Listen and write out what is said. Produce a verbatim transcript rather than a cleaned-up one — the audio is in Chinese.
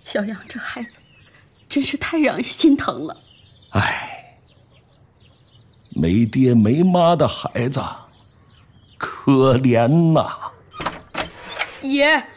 小杨这孩子真是太让人心疼了。 哎，没爹没妈的孩子，可怜呐！ 爷。